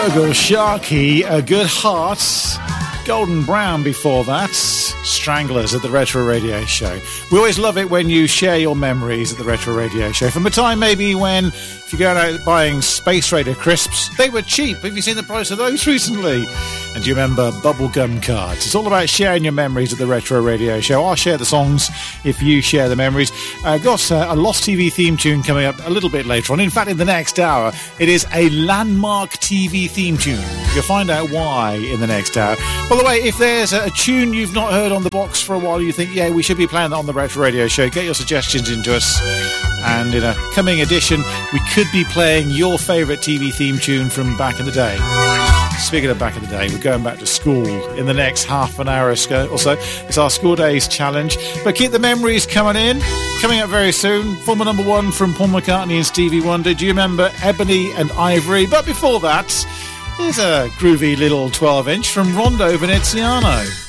Feargal Sharkey, A Good Heart. Golden Brown before that. Stranglers at the Retro Radio Show. We always love it when you share your memories at the Retro Radio Show. From a time maybe when, if you go out buying Space Raider crisps, they were cheap. Have you seen the price of those recently? And do you remember bubblegum cards? It's all about sharing your memories at the Retro Radio Show. I'll share the songs if you share the memories. Got a Lost TV theme tune coming up a little bit later on. In fact, in the next hour, it is a landmark TV theme tune. You'll find out why in the next hour. By the way, if there's a tune you've not heard on the box for a while, you think, yeah, we should be playing that on the Retro Radio Show, get your suggestions into us. And in a coming edition, we could be playing your favourite TV theme tune from back in the day. Speaking of back in the day, we're going back to school in the next half an hour or so. It's our School Days Challenge. But keep the memories coming in. Coming up very soon, former number one from Paul McCartney and Stevie Wonder. Do you remember Ebony and Ivory? But before that, here's a groovy little 12-inch from Rondo Veneziano.